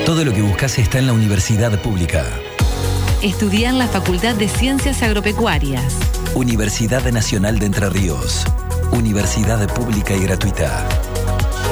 Todo lo que buscas está en la Universidad Pública. Estudia en la Facultad de Ciencias Agropecuarias. Universidad Nacional de Entre Ríos. Universidad pública y gratuita.